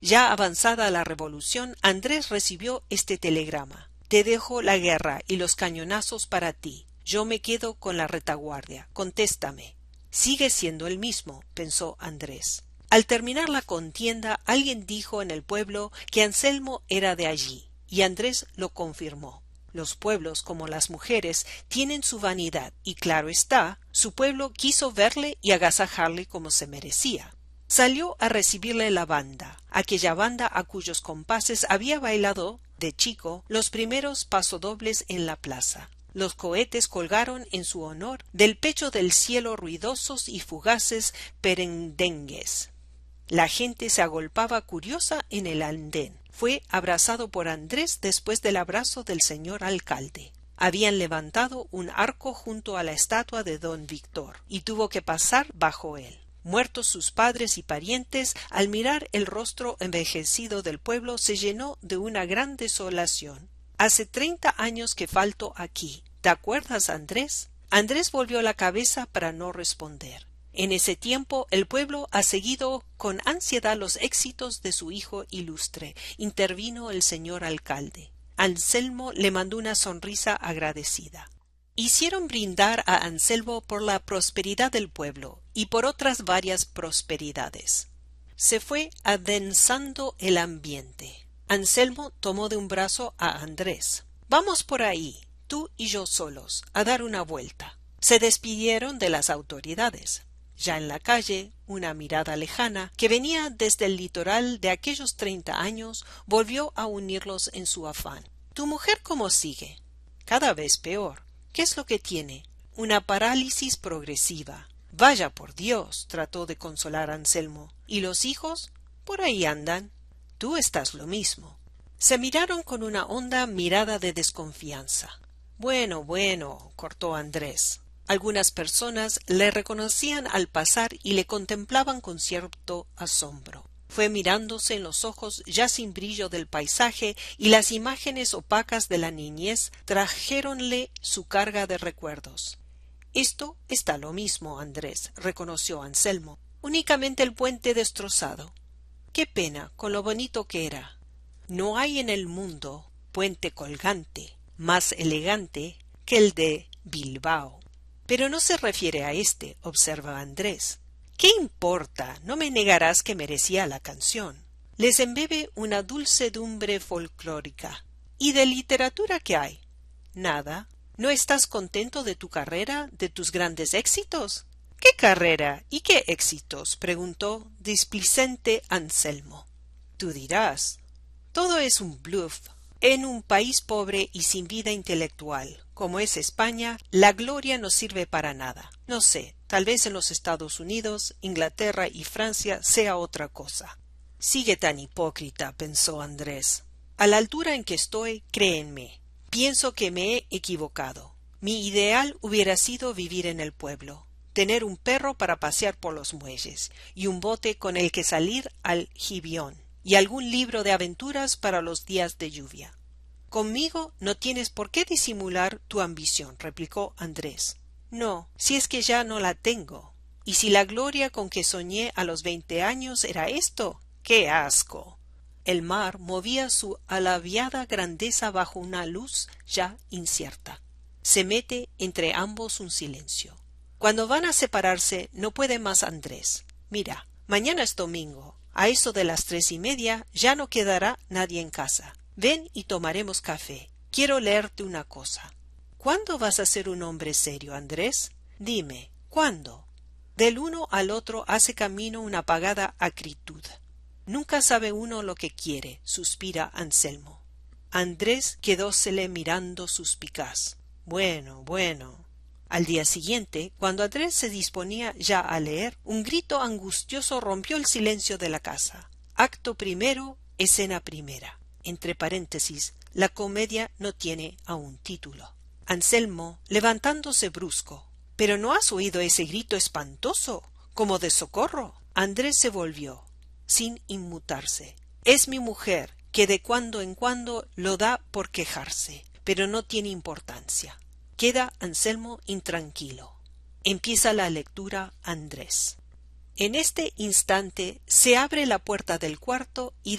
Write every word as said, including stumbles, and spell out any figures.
Ya avanzada la revolución, Andrés recibió este telegrama: te dejo la guerra y los cañonazos para ti. Yo me quedo con la retaguardia. Contéstame. Sigue siendo el mismo, pensó Andrés. Al terminar la contienda, alguien dijo en el pueblo que Anselmo era de allí, y Andrés lo confirmó. Los pueblos, como las mujeres, tienen su vanidad, y claro está, su pueblo quiso verle y agasajarle como se merecía. Salió a recibirle la banda, aquella banda a cuyos compases había bailado, de chico, los primeros pasodobles en la plaza. Los cohetes colgaron en su honor del pecho del cielo ruidosos y fugaces perendengues. La gente se agolpaba curiosa en el andén. Fue abrazado por Andrés después del abrazo del señor alcalde. Habían levantado un arco junto a la estatua de don Víctor, y tuvo que pasar bajo él. Muertos sus padres y parientes, al mirar el rostro envejecido del pueblo se llenó de una gran desolación. Hace treinta años que falto aquí. ¿Te acuerdas, Andrés? Andrés volvió la cabeza para no responder. En ese tiempo el pueblo ha seguido con ansiedad los éxitos de su hijo ilustre. Intervino el señor alcalde. Anselmo le mandó una sonrisa agradecida. Hicieron brindar a Anselmo por la prosperidad del pueblo y por otras varias prosperidades. Se fue adensando el ambiente. Anselmo tomó de un brazo a Andrés. Vamos por ahí, tú y yo solos, a dar una vuelta. Se despidieron de las autoridades. Ya en la calle, una mirada lejana, que venía desde el litoral de aquellos treinta años, volvió a unirlos en su afán. ¿Tu mujer cómo sigue? Cada vez peor. ¿Qué es lo que tiene? Una parálisis progresiva. Vaya por Dios, trató de consolar Anselmo. ¿Y los hijos? Por ahí andan. Tú estás lo mismo. Se miraron con una honda mirada de desconfianza. Bueno, bueno, cortó Andrés. Algunas personas le reconocían al pasar y le contemplaban con cierto asombro. Fue mirándose en los ojos ya sin brillo del paisaje, y las imágenes opacas de la niñez trajéronle su carga de recuerdos. Esto está lo mismo, Andrés, reconoció Anselmo. Únicamente el puente destrozado. Qué pena, con lo bonito que era. No hay en el mundo puente colgante más elegante que el de Bilbao. Pero no se refiere a este, observa Andrés. ¿Qué importa? No me negarás que merecía la canción. Les embebe una dulcedumbre folclórica. ¿Y de literatura qué hay? Nada. ¿No estás contento de tu carrera, de tus grandes éxitos? ¿Qué carrera y qué éxitos? Preguntó displicente Anselmo. Tú dirás. Todo es un bluff. En un país pobre y sin vida intelectual, como es España, la gloria no sirve para nada. No sé, tal vez en los Estados Unidos, Inglaterra y Francia sea otra cosa. Sigue tan hipócrita, pensó Andrés. A la altura en que estoy, créenme, pienso que me he equivocado. Mi ideal hubiera sido vivir en el pueblo, tener un perro para pasear por los muelles y un bote con el que salir al Gibeón, y algún libro de aventuras para los días de lluvia. Conmigo no tienes por qué disimular tu ambición, replicó Andrés. No, si es que ya no la tengo. Y si la gloria con que soñé a los veinte años era esto, ¡qué asco! El mar movía su alaviada grandeza bajo una luz ya incierta. Se mete entre ambos un silencio. Cuando van a separarse no puede más Andrés. Mira, mañana es domingo. A eso de las tres y media ya no quedará nadie en casa. Ven y tomaremos café. Quiero leerte una cosa. ¿Cuándo vas a ser un hombre serio, Andrés? Dime, ¿cuándo? Del uno al otro hace camino una apagada acritud. Nunca sabe uno lo que quiere, suspira Anselmo. Andrés quedósele mirando suspicaz. Bueno, bueno. Al día siguiente, cuando Andrés se disponía ya a leer, un grito angustioso rompió el silencio de la casa. Acto primero, escena primera. Entre paréntesis, la comedia no tiene aún título. Anselmo, levantándose brusco. ¿Pero no has oído ese grito espantoso, como de socorro? Andrés se volvió, sin inmutarse. Es mi mujer, que de cuando en cuando lo da por quejarse, pero no tiene importancia. Queda Anselmo intranquilo. Empieza la lectura Andrés. En este instante se abre la puerta del cuarto y